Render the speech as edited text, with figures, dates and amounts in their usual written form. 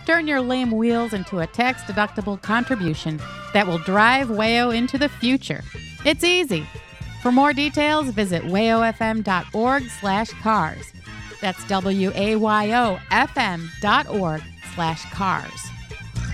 turn your lame wheels into a tax-deductible contribution that will drive WAYO into the future. It's easy. For more details, visit wayofm.org/cars. That's WAYOFM.org/cars.